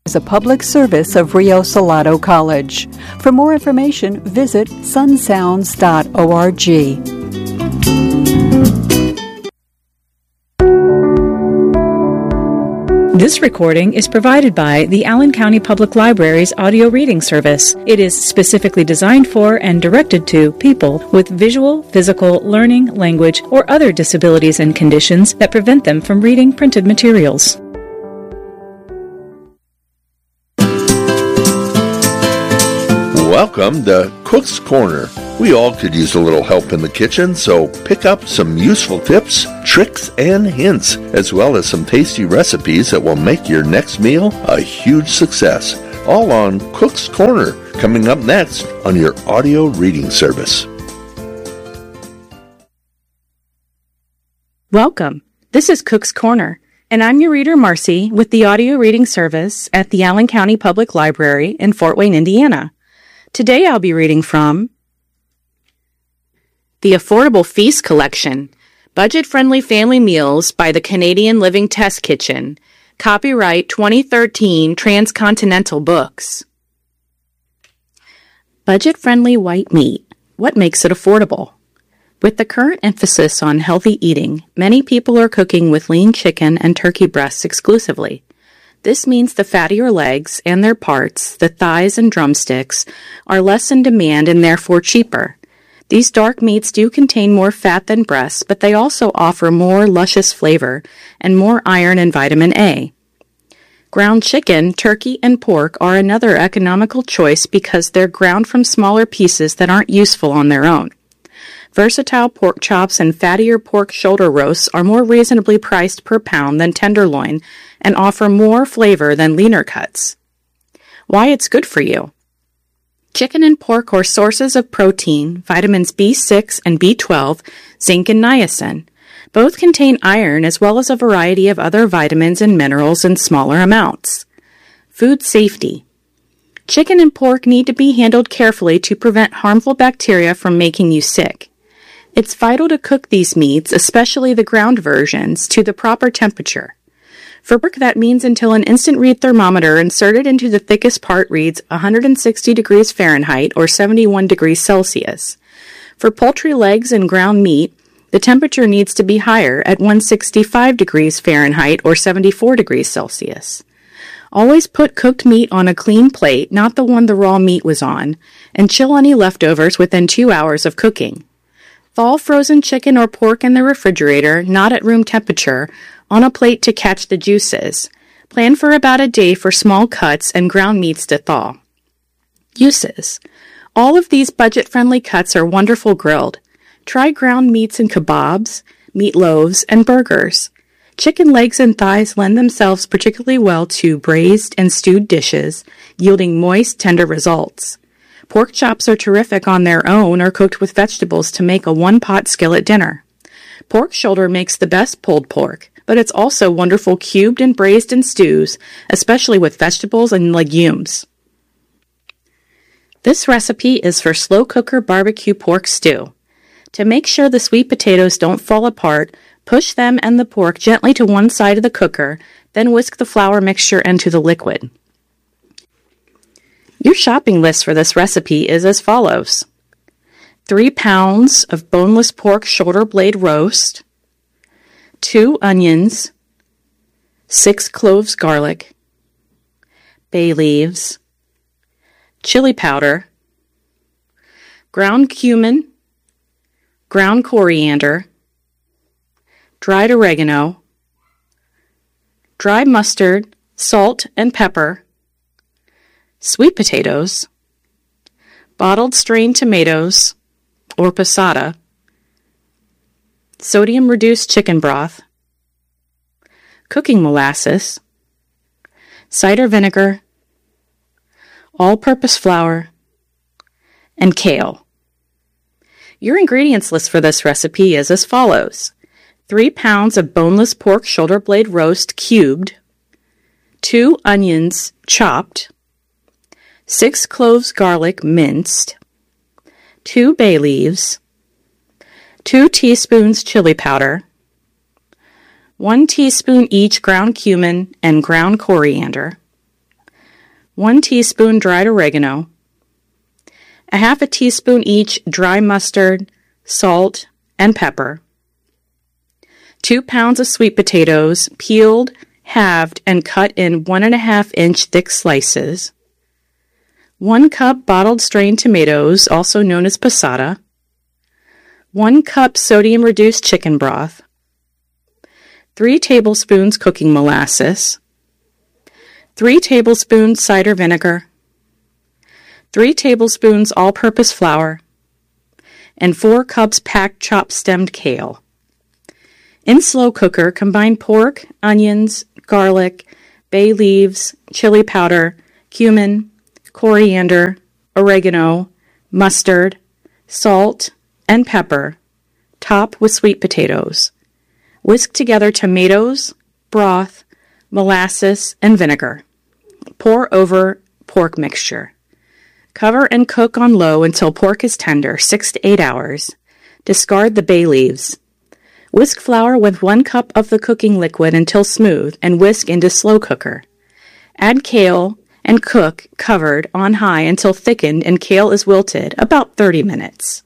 is a public service of Rio Salado College. For more information, visit sunsounds.org. This recording is provided by the Allen County Public Library's audio reading service. It is specifically designed for and directed to people with visual, physical, learning, language, or other disabilities and conditions that prevent them from reading printed materials. Welcome to Cook's Corner. We all could use a little help in the kitchen, so pick up some useful tips, tricks, and hints, as well as some tasty recipes that will make your next meal a huge success. All on Cook's Corner, coming up next on your audio reading service. Welcome. This is Cook's Corner, and I'm your reader, Marcy, with the audio reading service at the Allen County Public Library in Fort Wayne, Indiana. Today I'll be reading from The Affordable Feast Collection, Budget-Friendly Family Meals by the Canadian Living Test Kitchen. Copyright 2013 Transcontinental Books. Budget-friendly white meat. What makes it affordable? With the current emphasis on healthy eating, many people are cooking with lean chicken and turkey breasts exclusively. This means the fattier legs and their parts, the thighs and drumsticks, are less in demand and therefore cheaper. These dark meats do contain more fat than breasts, but they also offer more luscious flavor and more iron and vitamin A. Ground chicken, turkey, and pork are another economical choice because they're ground from smaller pieces that aren't useful on their own. Versatile pork chops and fattier pork shoulder roasts are more reasonably priced per pound than tenderloin and offer more flavor than leaner cuts. Why it's good for you. Chicken and pork are sources of protein, vitamins B6 and B12, zinc and niacin. Both contain iron as well as a variety of other vitamins and minerals in smaller amounts. Food safety. Chicken and pork need to be handled carefully to prevent harmful bacteria from making you sick. It's vital to cook these meats, especially the ground versions, to the proper temperature. For pork, that means until an instant read thermometer inserted into the thickest part reads 160 degrees Fahrenheit or 71 degrees Celsius. For poultry legs and ground meat, the temperature needs to be higher at 165 degrees Fahrenheit or 74 degrees Celsius. Always put cooked meat on a clean plate, not the one the raw meat was on, and chill any leftovers within 2 hours of cooking. Thaw frozen chicken or pork in the refrigerator, not at room temperature, on a plate to catch the juices. Plan for about a day for small cuts and ground meats to thaw. Uses. All of these budget-friendly cuts are wonderful grilled. Try ground meats in kebabs, meatloaves, and burgers. Chicken legs and thighs lend themselves particularly well to braised and stewed dishes, yielding moist, tender results. Pork chops are terrific on their own or cooked with vegetables to make a one-pot skillet dinner. Pork shoulder makes the best pulled pork, but it's also wonderful cubed and braised in stews, especially with vegetables and legumes. This recipe is for slow cooker barbecue pork stew. To make sure the sweet potatoes don't fall apart, push them and the pork gently to one side of the cooker, then whisk the flour mixture into the liquid. Your shopping list for this recipe is as follows: 3 pounds of boneless pork shoulder blade roast, 2 onions, 6 cloves garlic, bay leaves, chili powder, ground cumin, ground coriander, dried oregano, dry mustard, salt and pepper, sweet potatoes, bottled strained tomatoes or passata, sodium-reduced chicken broth, cooking molasses, cider vinegar, all-purpose flour, and kale. Your ingredients list for this recipe is as follows: 3 pounds of boneless pork shoulder blade roast cubed, 2 onions chopped, 6 cloves garlic minced, 2 bay leaves, 2 teaspoons chili powder, 1 teaspoon each ground cumin and ground coriander, 1 teaspoon dried oregano, a half a teaspoon each dry mustard, salt, and pepper, 2 pounds of sweet potatoes, peeled, halved, and cut in 1.5-inch thick slices, 1 cup bottled strained tomatoes, also known as passata, 1 cup sodium-reduced chicken broth, 3 tablespoons cooking molasses, 3 tablespoons cider vinegar, 3 tablespoons all-purpose flour, and 4 cups packed chopped stemmed kale. In slow cooker, combine pork, onions, garlic, bay leaves, chili powder, cumin, coriander, oregano, mustard, salt, and pepper. Top with sweet potatoes. Whisk together tomatoes, broth, molasses, and vinegar. Pour over pork mixture. Cover and cook on low until pork is tender, 6 to 8 hours. Discard the bay leaves. Whisk flour with 1 cup of the cooking liquid until smooth and whisk into slow cooker. Add kale and cook covered on high until thickened and kale is wilted, about 30 minutes.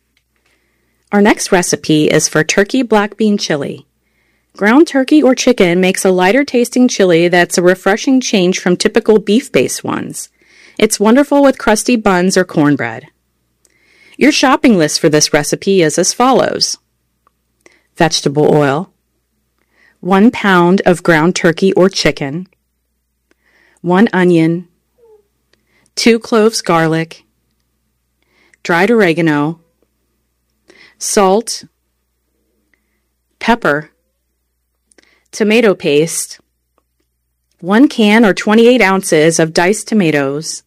Our next recipe is for turkey black bean chili. Ground turkey or chicken makes a lighter tasting chili that's a refreshing change from typical beef-based ones. It's wonderful with crusty buns or cornbread. Your shopping list for this recipe is as follows. Vegetable oil, 1 pound of ground turkey or chicken, 1 onion, 2 cloves garlic, dried oregano, salt, pepper, tomato paste, 1 can or 28 ounces of diced tomatoes,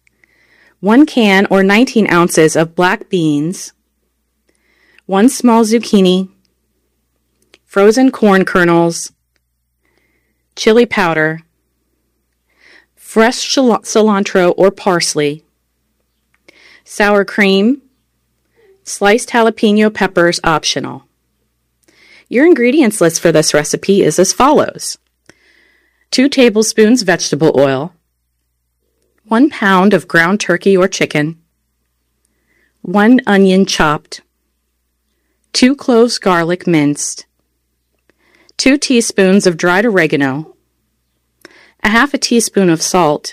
1 can or 19 ounces of black beans, 1 small zucchini, frozen corn kernels, chili powder, fresh cilantro or parsley, sour cream, sliced jalapeno peppers optional. Your ingredients list for this recipe is as follows. 2 tablespoons vegetable oil, 1 pound of ground turkey or chicken, 1 onion chopped, 2 cloves garlic minced, 2 teaspoons of dried oregano, a half a teaspoon of salt,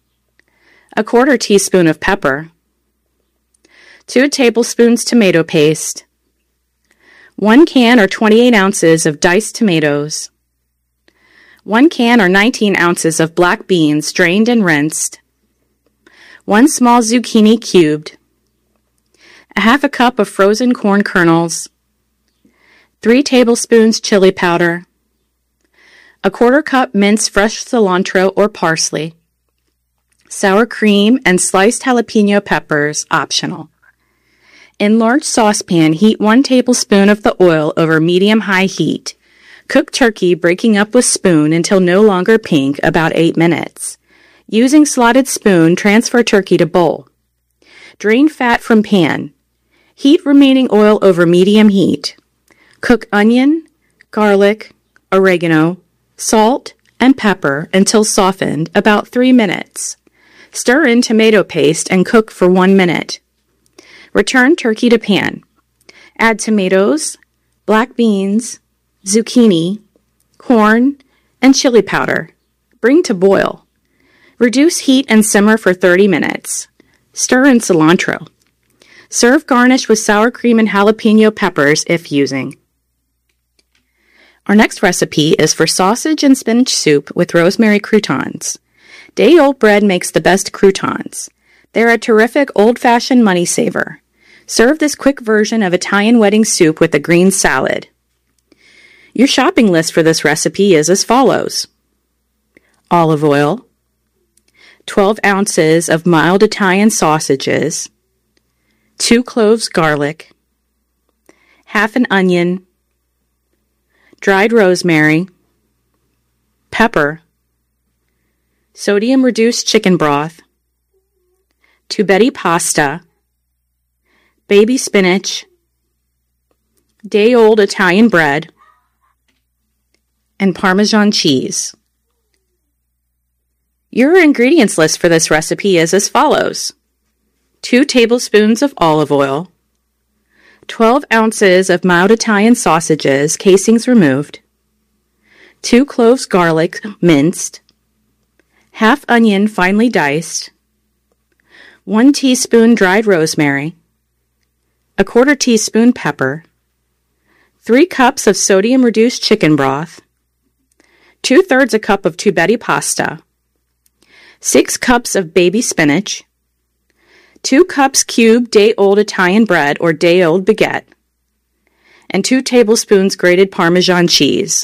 a 1/4 teaspoon of pepper, 2 tablespoons tomato paste, 1 can or 28 ounces of diced tomatoes, 1 can or 19 ounces of black beans drained and rinsed, 1 small zucchini cubed, a half a cup of frozen corn kernels, 3 tablespoons chili powder, a 1/4 cup minced fresh cilantro or parsley, sour cream, and sliced jalapeno peppers optional. In large saucepan, heat 1 tablespoon of the oil over medium-high heat. Cook turkey, breaking up with spoon until no longer pink, about 8 minutes. Using slotted spoon, transfer turkey to bowl. Drain fat from pan. Heat remaining oil over medium heat. Cook onion, garlic, oregano, salt, and pepper until softened, about 3 minutes. Stir in tomato paste and cook for 1 minute. Return turkey to pan. Add tomatoes, black beans, zucchini, corn, and chili powder. Bring to boil. Reduce heat and simmer for 30 minutes. Stir in cilantro. Serve garnished with sour cream and jalapeno peppers if using. Our next recipe is for sausage and spinach soup with rosemary croutons. Day-old bread makes the best croutons. They're a terrific old-fashioned money saver. Serve this quick version of Italian wedding soup with a green salad. Your shopping list for this recipe is as follows. Olive oil, 12 ounces of mild Italian sausages, 2 cloves garlic, half an onion, dried rosemary, pepper, sodium-reduced chicken broth, tubetti pasta, baby spinach, day-old Italian bread, and Parmesan cheese. Your ingredients list for this recipe is as follows: 2 tablespoons of olive oil, 12 ounces of mild Italian sausages, casings removed, 2 cloves garlic minced, half onion finely diced, 1 teaspoon dried rosemary, a 1/4 teaspoon pepper, 3 cups of sodium-reduced chicken broth, 2/3 a cup of tubetti pasta, 6 cups of baby spinach, 2 cups cubed day-old Italian bread or day-old baguette, and 2 tablespoons grated Parmesan cheese.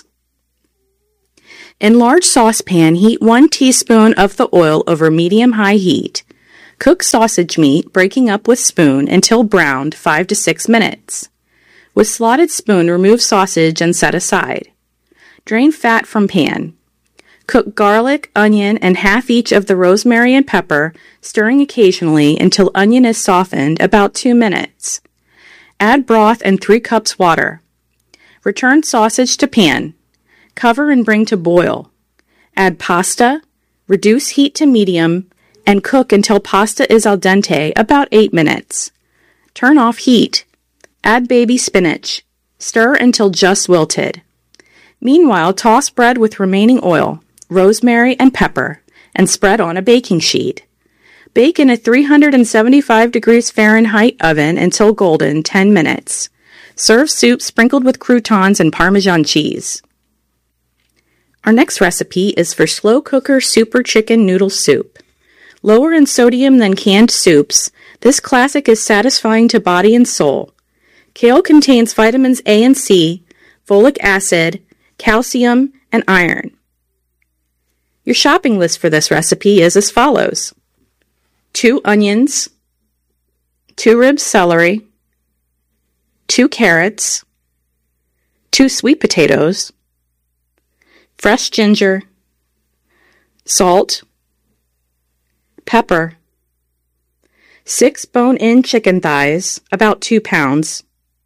In large saucepan, heat 1 teaspoon of the oil over medium-high heat. Cook sausage meat, breaking up with spoon, until browned 5 to 6 minutes. With slotted spoon, remove sausage and set aside. Drain fat from pan. Cook garlic, onion, and half each of the rosemary and pepper, stirring occasionally until onion is softened, about 2 minutes. Add broth and 3 cups water. Return sausage to pan. Cover and bring to boil. Add pasta, reduce heat to medium, and cook until pasta is al dente, about 8 minutes. Turn off heat. Add baby spinach. Stir until just wilted. Meanwhile, toss bread with remaining oil, rosemary, and pepper, and spread on a baking sheet. Bake in a 375 degrees Fahrenheit oven until golden, 10 minutes. Serve soup sprinkled with croutons and Parmesan cheese. Our next recipe is for slow cooker super chicken noodle soup. Lower in sodium than canned soups, this classic is satisfying to body and soul. Kale contains vitamins A and C, folic acid, calcium, and iron. Your shopping list for this recipe is as follows: 2 onions, 2 ribs celery, 2 carrots, 2 sweet potatoes, fresh ginger, salt, pepper, 6 bone-in chicken thighs, about 2 pounds,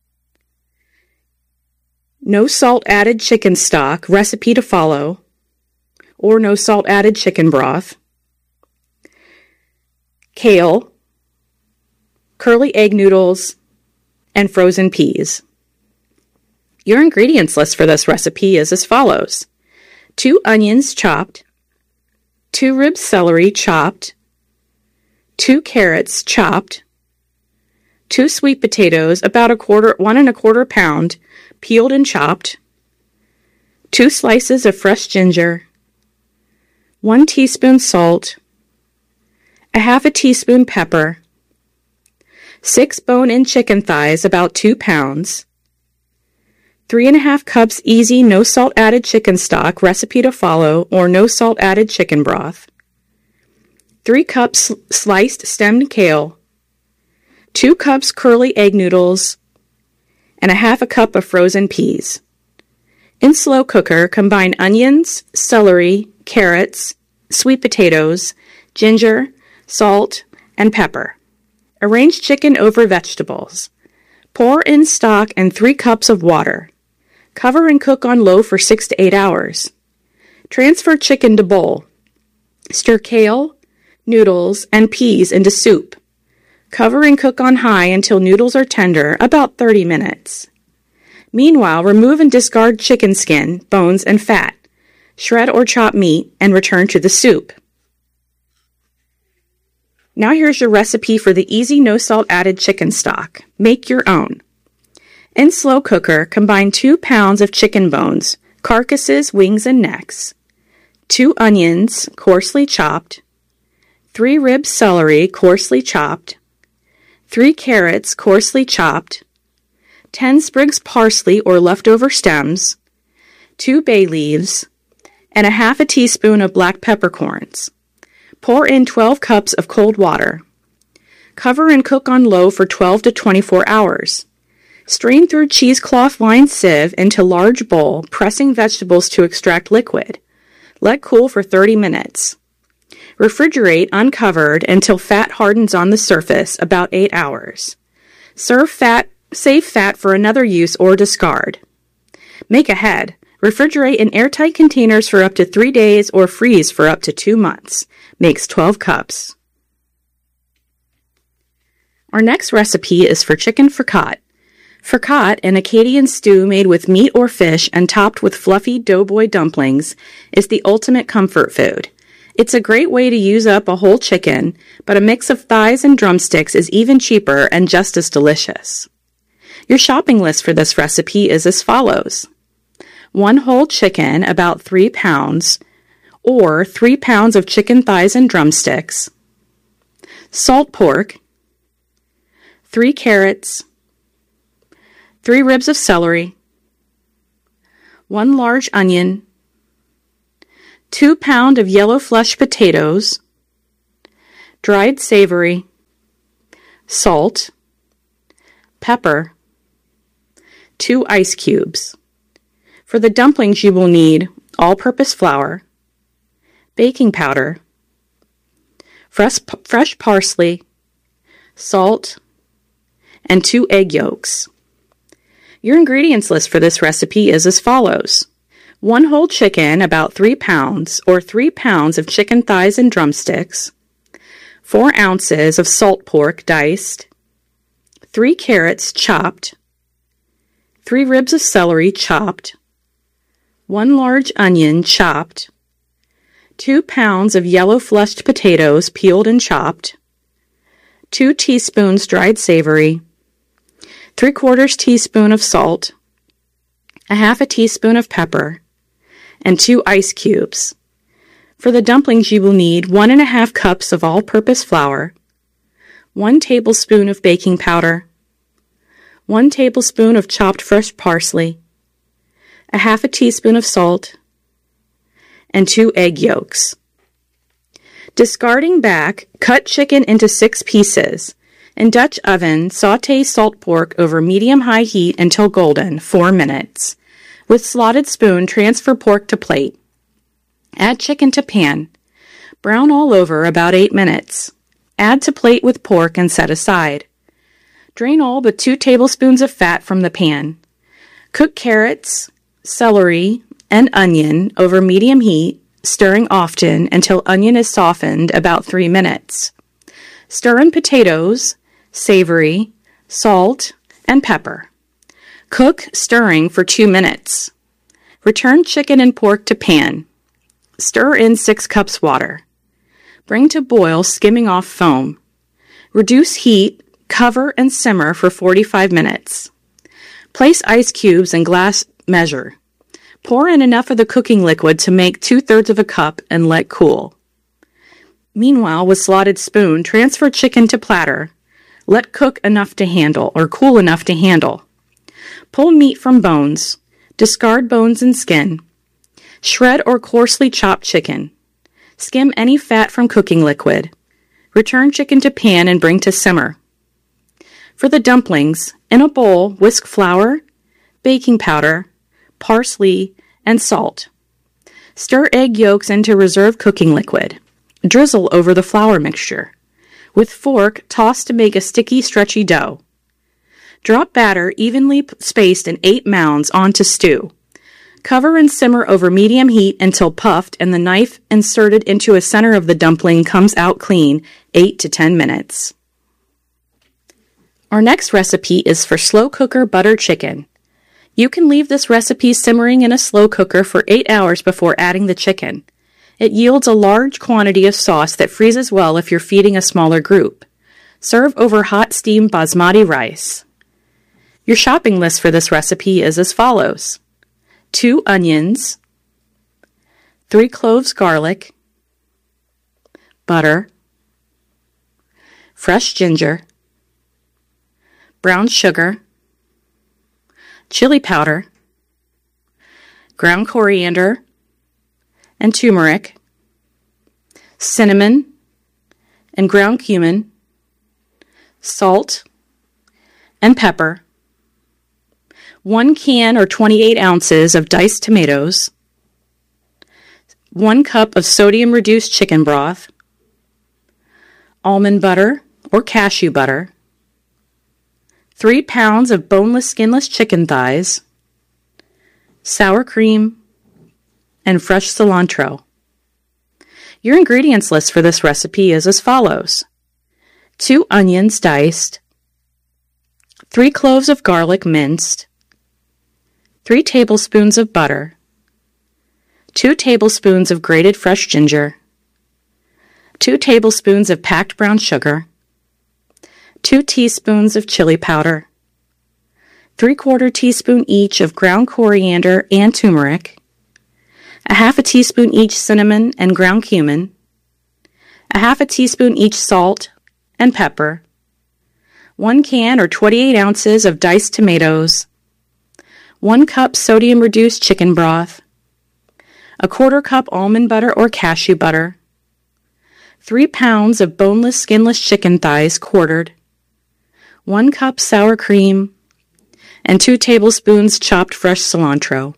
no salt added chicken stock, recipe to follow, or no salt added chicken broth, kale, curly egg noodles, and frozen peas. Your ingredients list for this recipe is as follows: 2 onions chopped, 2 ribs celery chopped, 2 carrots chopped, 2 sweet potatoes, about 1 1/4 pound, peeled and chopped, 2 slices of fresh ginger, 1 teaspoon salt, a half a teaspoon pepper, 6 bone-in chicken thighs, about 2 pounds, 3½ cups easy no salt added chicken stock, recipe to follow, or no salt added chicken broth, 3 cups sliced stemmed kale, 2 cups curly egg noodles, and a half a cup of frozen peas. In slow cooker, combine onions, celery, carrots, sweet potatoes, ginger, salt, and pepper. Arrange chicken over vegetables. Pour in stock and 3 cups of water. Cover and cook on low for 6 to 8 hours. Transfer chicken to bowl. Stir kale, noodles, and peas into soup. Cover and cook on high until noodles are tender, about 30 minutes. Meanwhile, remove and discard chicken skin, bones, and fat. Shred or chop meat and return to the soup. Now here's your recipe for the easy no salt added chicken stock. Make your own. In slow cooker, combine 2 pounds of chicken bones, carcasses, wings, and necks, 2 onions, coarsely chopped, 3 ribs celery, coarsely chopped, 3 carrots, coarsely chopped, 10 sprigs parsley or leftover stems, 2 bay leaves, and a half a teaspoon of black peppercorns. Pour in 12 cups of cold water. Cover and cook on low for 12 to 24 hours. Strain through cheesecloth lined sieve into large bowl, pressing vegetables to extract liquid. Let cool for 30 minutes. Refrigerate uncovered until fat hardens on the surface, about 8 hours. Save fat for another use or discard. Make ahead. Refrigerate in airtight containers for up to 3 days or freeze for up to 2 months. Makes 12 cups. Our next recipe is for chicken fricassee. Fricassee, an Acadian stew made with meat or fish and topped with fluffy doughboy dumplings, is the ultimate comfort food. It's a great way to use up a whole chicken, but a mix of thighs and drumsticks is even cheaper and just as delicious. Your shopping list for this recipe is as follows. 1 whole chicken, about 3 pounds, or 3 pounds of chicken thighs and drumsticks, salt pork, 3 carrots, 3 ribs of celery, 1 large onion, 2 pounds of yellow flush potatoes, dried savory, salt, pepper, 2 ice cubes. For the dumplings you will need all-purpose flour, baking powder, fresh parsley, salt, and 2 egg yolks. Your ingredients list for this recipe is as follows. 1 whole chicken, about 3 pounds, or 3 pounds of chicken thighs and drumsticks, 4 ounces of salt pork diced, 3 carrots chopped, 3 ribs of celery chopped, 1 large onion chopped, 2 pounds of yellow flushed potatoes peeled and chopped, 2 teaspoons dried savory, 3/4 teaspoon of salt, a half a teaspoon of pepper, and 2 ice cubes. For the dumplings you will need 1½ cups of all-purpose flour, 1 tablespoon of baking powder, 1 tablespoon of chopped fresh parsley, a half a teaspoon of salt, and 2 egg yolks. Discarding back, cut chicken into 6 pieces. In Dutch oven, sauté salt pork over medium-high heat until golden, 4 minutes. With slotted spoon, transfer pork to plate. Add chicken to pan. Brown all over about 8 minutes. Add to plate with pork and set aside. Drain all but 2 tablespoons of fat from the pan. Cook carrots, celery, and onion over medium heat, stirring often until onion is softened about 3 minutes. Stir in potatoes, savory, salt, and pepper. Cook, stirring for 2 minutes. Return chicken and pork to pan. Stir in 6 cups water. Bring to boil, skimming off foam. Reduce heat, cover, and simmer for 45 minutes. Place ice cubes in glass measure. Pour in enough of the cooking liquid to make 2/3 of a cup and let cool. Meanwhile, with slotted spoon, transfer chicken to platter. Let cook enough to handle, or cool enough to handle. Pull meat from bones. Discard bones and skin. Shred or coarsely chop chicken. Skim any fat from cooking liquid. Return chicken to pan and bring to simmer. For the dumplings, in a bowl, whisk flour, baking powder, parsley, and salt. Stir egg yolks into reserved cooking liquid. Drizzle over the flour mixture. With fork, toss to make a sticky, stretchy dough. Drop batter evenly spaced in 8 mounds onto stew. Cover and simmer over medium heat until puffed and the knife inserted into a center of the dumpling comes out clean, 8 to 10 minutes. Our next recipe is for slow cooker butter chicken. You can leave this recipe simmering in a slow cooker for 8 hours before adding the chicken. It yields a large quantity of sauce that freezes well if you're feeding a smaller group. Serve over hot steamed basmati rice. Your shopping list for this recipe is as follows. 2 onions, 3 cloves garlic, butter, fresh ginger, brown sugar, chili powder, ground coriander, and turmeric, cinnamon, and ground cumin, salt, and pepper, 1 can or 28 ounces of diced tomatoes, 1 cup of sodium-reduced chicken broth, almond butter or cashew butter, 3 pounds of boneless, skinless chicken thighs, sour cream, and fresh cilantro. Your ingredients list for this recipe is as follows: 2 onions diced, 3 cloves of garlic minced, 3 tablespoons of butter, 2 tablespoons of grated fresh ginger, 2 tablespoons of packed brown sugar, 2 teaspoons of chili powder, 3/4 teaspoon each of ground coriander and turmeric, a half a teaspoon each cinnamon and ground cumin, a half a teaspoon each salt and pepper, 1 can or 28 ounces of diced tomatoes, 1 cup sodium-reduced chicken broth, a 1/4 cup almond butter or cashew butter, 3 pounds of boneless, skinless chicken thighs quartered, 1 cup sour cream, and 2 tablespoons chopped fresh cilantro.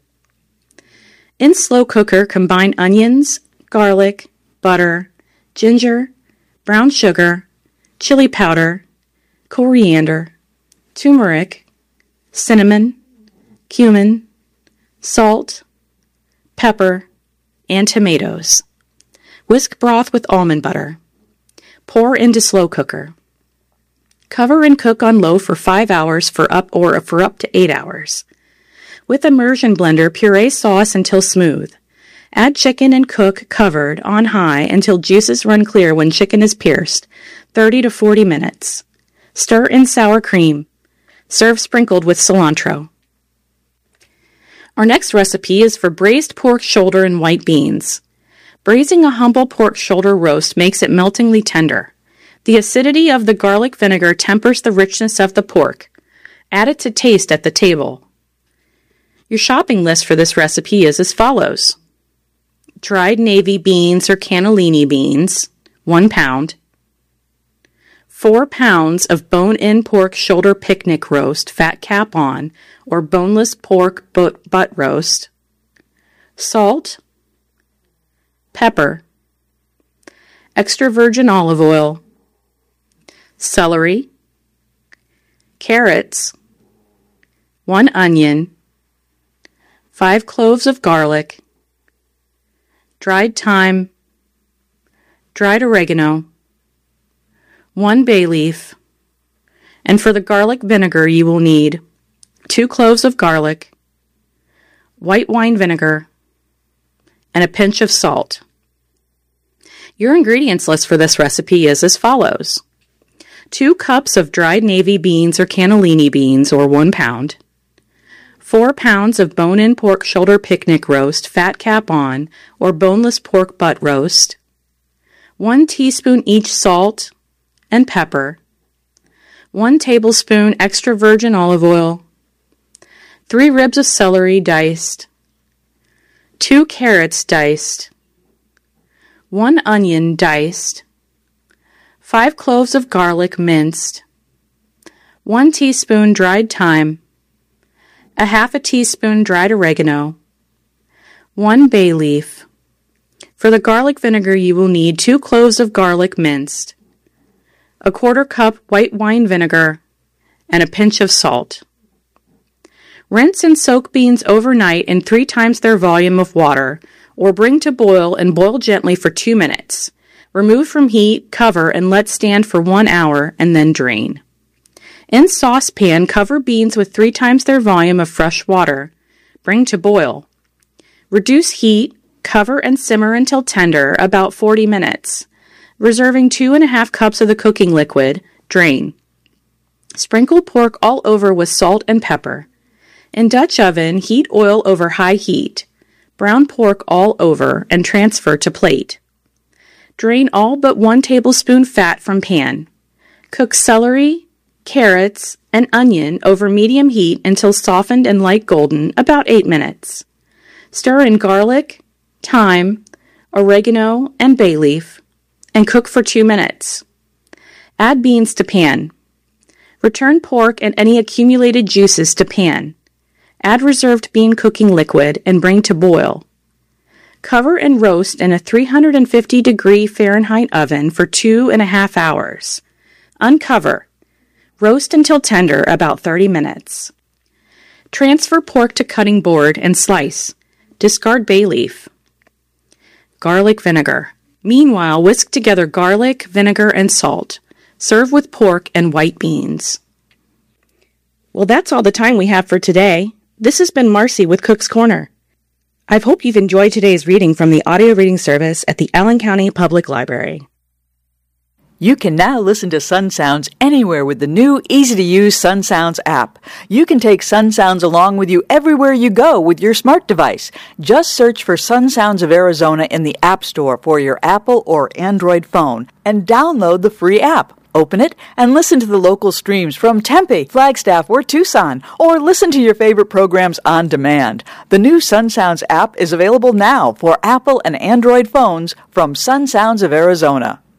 In slow cooker, combine onions, garlic, butter, ginger, brown sugar, chili powder, coriander, turmeric, cinnamon, cumin, salt, pepper, and tomatoes. Whisk broth with almond butter. Pour into slow cooker. Cover and cook on low for 5 hours for up to 8 hours. With immersion blender, puree sauce until smooth. Add chicken and cook covered on high until juices run clear when chicken is pierced, 30 to 40 minutes. Stir in sour cream. Serve sprinkled with cilantro. Our next recipe is for braised pork shoulder and white beans. Braising a humble pork shoulder roast makes it meltingly tender. The acidity of the garlic vinegar tempers the richness of the pork. Add it to taste at the table. Your shopping list for this recipe is as follows: dried navy beans or cannellini beans, 1 pound, 4 pounds of bone-in pork shoulder picnic roast, fat cap on, or boneless pork butt roast, salt, pepper, extra virgin olive oil, celery, carrots, 1 onion, 5 cloves of garlic, dried thyme, dried oregano, 1 bay leaf, and for the garlic vinegar you will need 2 cloves of garlic, white wine vinegar, and a pinch of salt. Your ingredients list for this recipe is as follows: 2 cups of dried navy beans or cannellini beans, or 1 pound, 4 pounds of bone-in pork shoulder picnic roast, fat cap on, or boneless pork butt roast, 1 teaspoon each salt and pepper, 1 tablespoon extra virgin olive oil, 3 ribs of celery diced, 2 carrots diced, 1 onion diced, 5 cloves of garlic minced, 1 teaspoon dried thyme, a half a teaspoon dried oregano, 1 bay leaf. For the garlic vinegar you will need 2 cloves of garlic minced, a 1/4 cup white wine vinegar, and a pinch of salt. Rinse and soak beans overnight in 3 times their volume of water, or bring to boil and boil gently for 2 minutes. Remove from heat, cover, and let stand for 1 hour, and then drain. In saucepan, cover beans with 3 times their volume of fresh water. Bring to boil. Reduce heat, cover and simmer until tender, about 40 minutes. Reserving 2½ cups of the cooking liquid, drain. Sprinkle pork all over with salt and pepper. In Dutch oven, heat oil over high heat. Brown pork all over and transfer to plate. Drain all but 1 tablespoon fat from pan. Cook celery, carrots, and onion over medium heat until softened and light golden, about 8 minutes. Stir in garlic, thyme, oregano, and bay leaf, and cook for 2 minutes. Add beans to pan. Return pork and any accumulated juices to pan. Add reserved bean cooking liquid and bring to boil. Cover and roast in a 350-degree Fahrenheit oven for 2½ hours. Uncover. Roast until tender, about 30 minutes. Transfer pork to cutting board and slice. Discard bay leaf. Garlic vinegar. Meanwhile, whisk together garlic, vinegar, and salt. Serve with pork and white beans. Well, that's all the time we have for today. This has been Marcy with Cook's Corner. I hope you've enjoyed today's reading from the audio reading service at the Allen County Public Library. You can now listen to Sun Sounds anywhere with the new, easy-to-use Sun Sounds app. You can take Sun Sounds along with you everywhere you go with your smart device. Just search for Sun Sounds of Arizona in the App Store for your Apple or Android phone and download the free app. Open it and listen to the local streams from Tempe, Flagstaff, or Tucson, or listen to your favorite programs on demand. The new Sun Sounds app is available now for Apple and Android phones from Sun Sounds of Arizona.